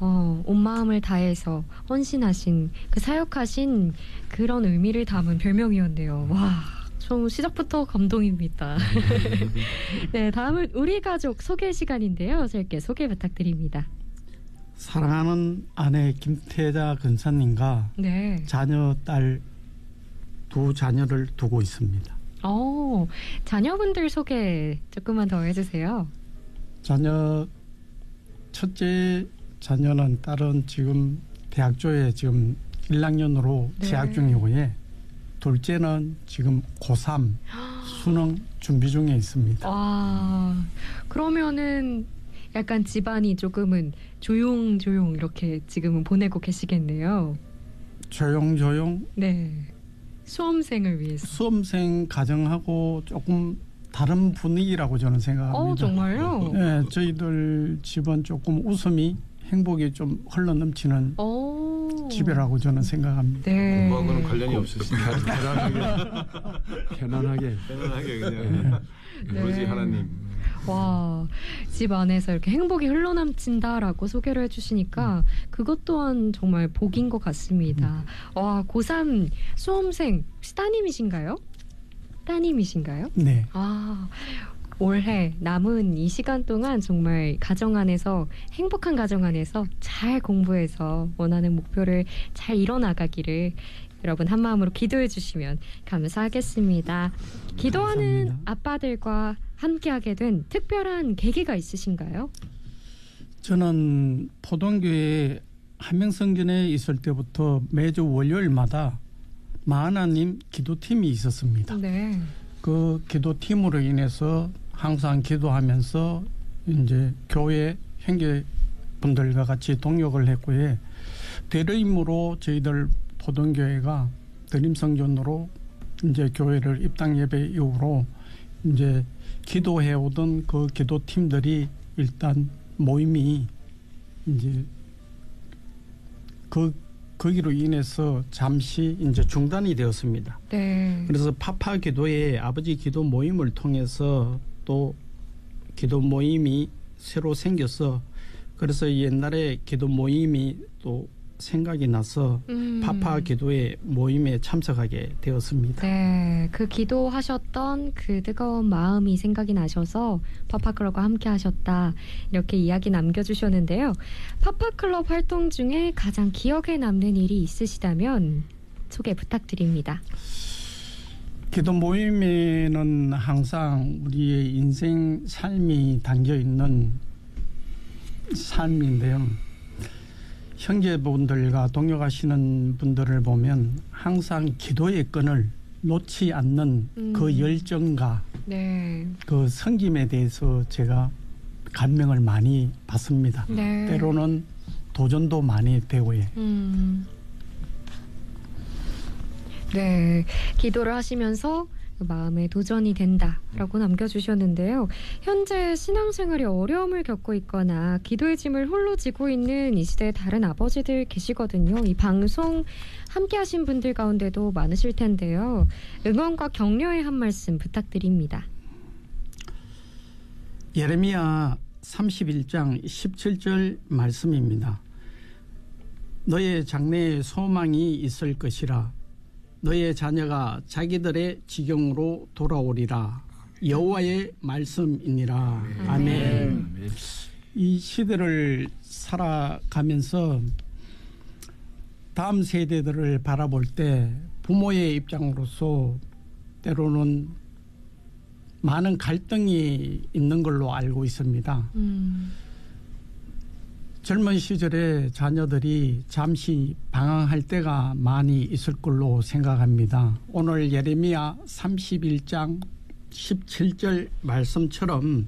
온 마음을 다해서 헌신하신 그 사역하신 그런 의미를 담은 별명이었네요. 와, 좀 시작부터 감동입니다. 네, 다음은 우리 가족 소개 시간인데요. 짧게 소개 부탁드립니다. 사랑하는 아내 김태자 근사님과 네. 자녀 딸 두 자녀를 두고 있습니다. 자녀분들 소개 조금만 더 해주세요. 첫째 자녀는 딸은 지금 대학교에 지금 1학년으로 네. 재학 중이고요. 둘째는 지금 고3 수능 준비 중에 있습니다. 그러면은 약간 집안이 조금은 조용조용 이렇게 지금은 보내고 계시겠네요. 조용조용. 네. 수험생을 위해서. 수험생 가정하고 조금 다른 분위기라고 저는 생각합니다. 정말요? 네, 저희들 집은 조금 웃음이 행복이 좀 흘러넘치는 집이라고 저는 생각합니다. 네. 음악과는 관련이 없으시니까 편안하게 그냥 오로지 네. 하나님. 와, 집 안에서 이렇게 행복이 흘러넘친다라고 소개를 해주시니까 그것 또한 정말 복인 것 같습니다. 와, 고3 수험생 혹시 따님이신가요? 따님이신가요? 네. 올해 남은 이 시간 동안 정말 가정 안에서 행복한 가정 안에서 잘 공부해서 원하는 목표를 잘 이뤄나가기를 여러분 한마음으로 기도해 주시면 감사하겠습니다. 기도하는 감사합니다. 아빠들과 함께하게 된 특별한 계기가 있으신가요? 저는 포동교회 한명성전에 있을 때부터 매주 월요일마다 마하나님 기도팀이 있었습니다. 네. 그 기도팀으로 인해서 항상 기도하면서 이제 교회 형제분들과 같이 동역을 했고요. 대리임으로 저희들 포동교회가 드림성전으로 이제 교회를 입당 예배 이후로 이제 기도해 오던 그 기도팀들이 일단 모임이 이제 거기로 인해서 잠시 이제 중단이 되었습니다. 네. 그래서 파파 기도회 아버지 기도 모임을 통해서 또 기도 모임이 새로 생겨서 그래서 옛날에 기도 모임이 또 생각이 나서 파파 기도회 모임에 참석하게 되었습니다. 네, 그 기도하셨던 그 뜨거운 마음이 생각이 나셔서 파파클럽과 함께 하셨다 이렇게 이야기 남겨주셨는데요. 파파클럽 활동 중에 가장 기억에 남는 일이 있으시다면 소개 부탁드립니다. 기도 모임에는 항상 우리의 인생 삶이 담겨 있는 삶인데요. 형제분들과 동역하시는 분들을 보면 항상 기도의 끈을 놓지 않는 그 열정과 네. 그 섬김에 대해서 제가 감명을 많이 받습니다. 네. 때로는 도전도 많이 되고요. 네, 기도를 하시면서 마음에 도전이 된다라고 남겨주셨는데요. 현재 신앙생활에 어려움을 겪고 있거나 기도의 짐을 홀로 지고 있는 이 시대의 다른 아버지들 계시거든요. 이 방송 함께 하신 분들 가운데도 많으실 텐데요. 응원과 격려의 한 말씀 부탁드립니다. 예레미야 31장 17절 말씀입니다. 너의 장래에 소망이 있을 것이라. 너의 자녀가 자기들의 지경으로 돌아오리라. 여호와의 말씀이니라. 아멘. 이 시대를 살아가면서 다음 세대들을 바라볼 때 부모의 입장으로서 때로는 많은 갈등이 있는 걸로 알고 있습니다. 젊은 시절에 자녀들이 잠시 방황할 때가 많이 있을 걸로 생각합니다. 오늘 예레미야 31장 17절 말씀처럼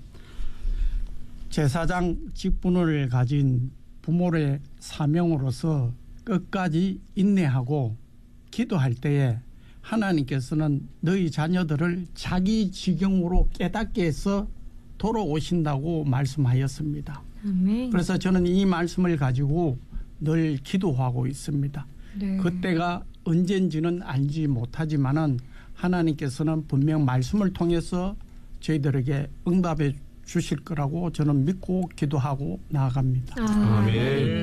제사장 직분을 가진 부모의 사명으로서 끝까지 인내하고 기도할 때에 하나님께서는 너희 자녀들을 자기 지경으로 깨닫게 해서 돌아오신다고 말씀하였습니다. 아멘. 그래서 저는 이 말씀을 가지고 늘 기도하고 있습니다. 네. 그때가 언젠지는 알지 못하지만은 하나님께서는 분명 말씀을 통해서 저희들에게 응답해 주실 거라고 저는 믿고 기도하고 나아갑니다. 아, 아멘.